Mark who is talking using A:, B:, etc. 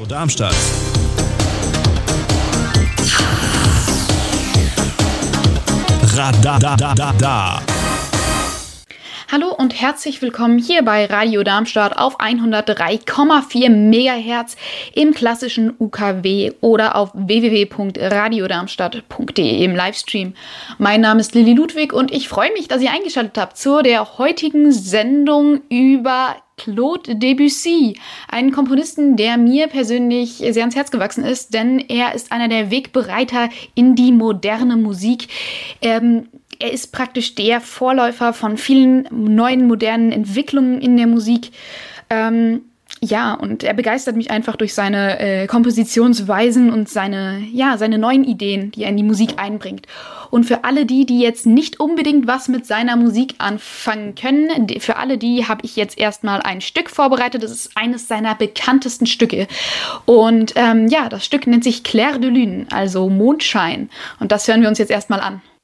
A: Darmstadt. Radadadada.
B: Hallo und herzlich willkommen hier bei Radio Darmstadt auf 103,4 MHz im klassischen UKW oder auf www.radiodarmstadt.de im Livestream. Mein Name ist Lilly Ludwig und ich freue mich, dass ihr eingeschaltet habt zu der heutigen Sendung über Claude Debussy, einen Komponisten, der mir persönlich sehr ans Herz gewachsen ist, denn er ist einer der Wegbereiter in die moderne Musik. Er ist praktisch der Vorläufer von vielen neuen, modernen Entwicklungen in der Musik. Und er begeistert mich einfach durch seine Kompositionsweisen und seine neuen Ideen, die er in die Musik einbringt. Und für alle die jetzt nicht unbedingt was mit seiner Musik anfangen können, für alle die habe ich jetzt erstmal ein Stück vorbereitet. Das ist eines seiner bekanntesten Stücke. Und das Stück nennt sich Clair de Lune, also Mondschein. Und das hören wir uns jetzt erstmal an.